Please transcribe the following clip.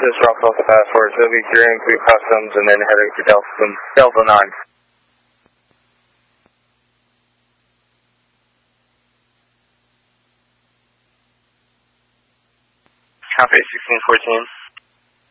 is Rockwell Passport, so be clearing through customs and then heading to Delta 9. Copy 1614.